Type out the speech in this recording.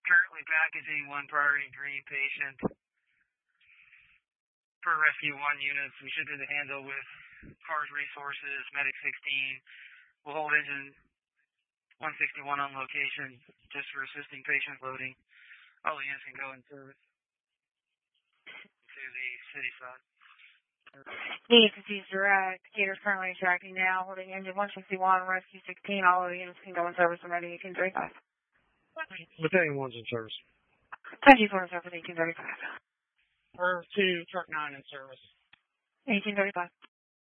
currently packaging one priority green patient per Rescue 1 units. We should do the handle with Cars Resources, Medic 16. We'll hold engine 161 on location just for assisting patient loading. All the units can go in service to the city side. The agency's direct. Cater's currently tracking now, holding engine 161, Rescue 16. All of the units can go in service from ready 1835. Battalion 1's in service. 24 in service, 1835. Curve 2, truck 9 in service. 1835.